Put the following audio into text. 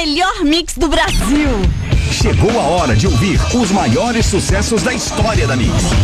melhor mix do Brasil. Chegou a hora de ouvir os maiores sucessos da história da Mix.